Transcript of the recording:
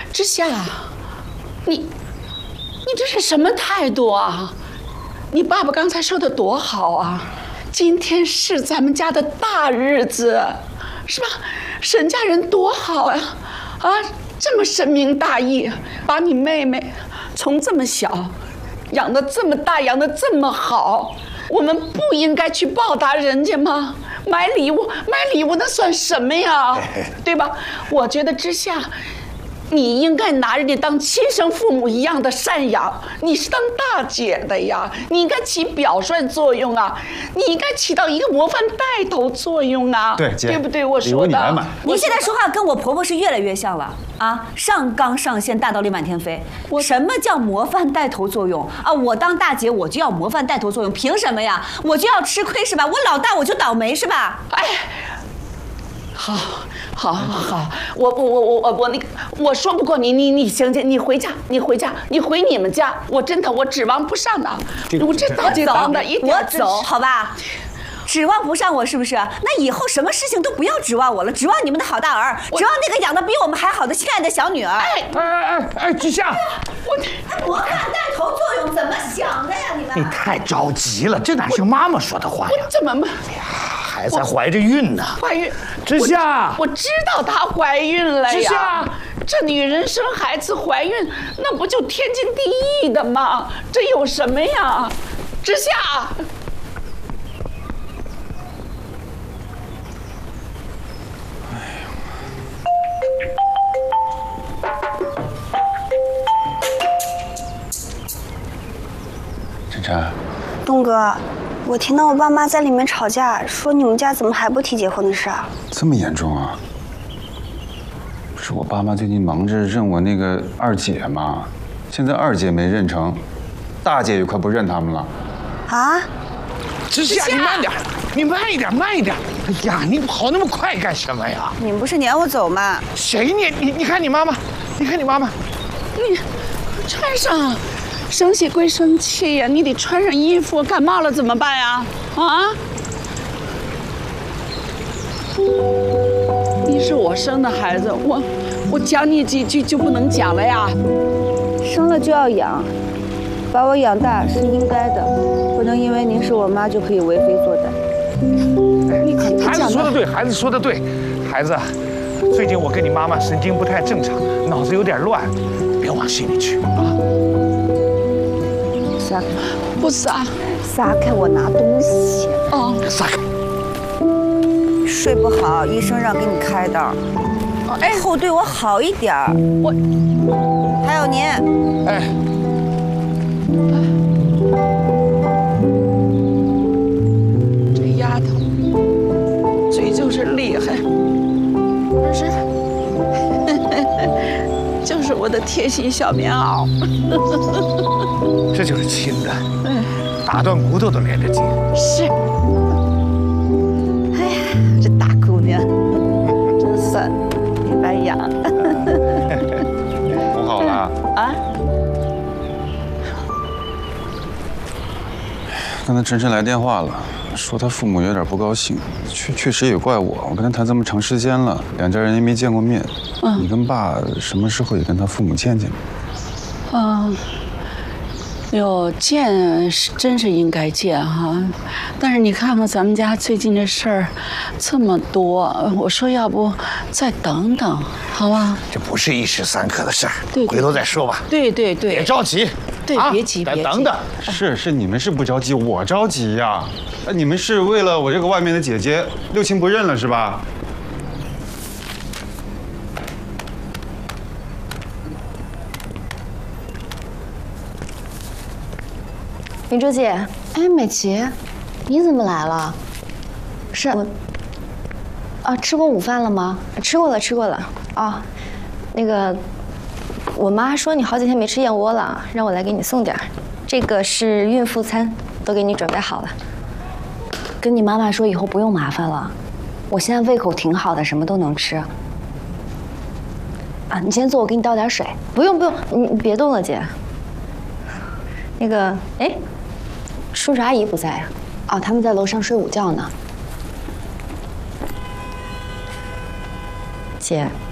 之夏，你这是什么态度啊？你爸爸刚才说的多好啊！今天是咱们家的大日子，是吧？沈家人多好呀！啊，这么深明大义，把你妹妹从这么小养得这么大，养得这么好，我们不应该去报答人家吗？买礼物那算什么呀？对吧？我觉得之夏，你应该拿人家当亲生父母一样的赡养，你是当大姐的呀，你应该起表率作用啊，你应该起到一个模范带头作用啊， 对，姐， 对不对？我说的。 你来买。 你现在说话跟我婆婆是越来越像了啊！上纲上线，大道理满天飞。什么叫模范带头作用啊？我当大姐我就要模范带头作用，凭什么呀？我就要吃亏是吧？我老大我就倒霉是吧？ 哎，好，我说不过你，你行，你回家，你回你们家，我指望不上的，我这大姐当的一点我走好吧？指望不上我是不是？那以后什么事情都不要指望我了，指望你们的好大儿，指望那个养得比我们还好的亲爱的小女儿。 哎，之夏， 模范带头作用怎么想的呀？你们你太着急了，这哪是妈妈说的话呀？ 我怎么？ 哎呀，还在怀着孕呢。 怀孕？ 之夏， 我知道她怀孕了呀。 之夏， 这女人生孩子怀孕，那不就天经地义的吗？这有什么呀？之夏。 晨晨， 东哥，我听到我爸妈在里面吵架，说你们家怎么还不提结婚的事啊？ 这么严重啊？是我爸妈最近忙着认我那个二姐嘛，现在二姐没认成，大姐也快不认他们了。 啊？ 之夏，你慢点，你慢一点，慢一点。哎呀，你跑那么快干什么呀？ 你们不是撵我走吗？ 谁撵你？你看你妈妈，你看你妈妈， 你穿上。生气归生气呀，你得穿上衣服，感冒了怎么办呀？啊！你是我生的孩子，我讲你几句就不能讲了呀？ 生了就要养，把我养大是应该的，不能因为您是我妈就可以为非作歹。 你听孩子说的对，孩子说的对，孩子，最近我跟你妈妈神经不太正常，脑子有点乱，别往心里去啊。 撒开， 不撒， 撒开，我拿东西。 哦， 撒开。 睡不好，医生让给你开刀。哎，以后对我好一点。 我， 还有您。 哎， 这丫头，嘴就是厉害，可是，就是我的贴心小棉袄。 这就是亲的，打断骨头都连着筋。 是。哎呀，这大姑娘真算没白养。 哄好了啊？ 刚才晨晨来电话了，说他父母有点不高兴，确实也怪我跟他谈这么长时间了，两家人也没见过面。你跟爸什么时候也跟他父母见见？ 哟，见是真是应该见哈，但是你看看咱们家最近这事儿这么多，我说要不再等等，好吧？ 这不是一时三刻的事儿， 对， 回头再说吧。 对， 别着急， 对，别急， 再等等。 是你们是不着急，我着急呀。你们是为了我这个外面的姐姐六亲不认了是吧？ 明珠姐，哎，美琪，你怎么来了？是我，吃过午饭了吗？吃过了。啊，那个，我妈说你好几天没吃燕窝了，让我来给你送点儿。这个是孕妇餐，都给你准备好了。跟你妈妈说以后不用麻烦了，我现在胃口挺好的，什么都能吃。啊，你先坐，我给你倒点水。不用，你别动了，姐。那个，哎。叔叔阿姨不在啊？哦，他们在楼上睡午觉呢。姐，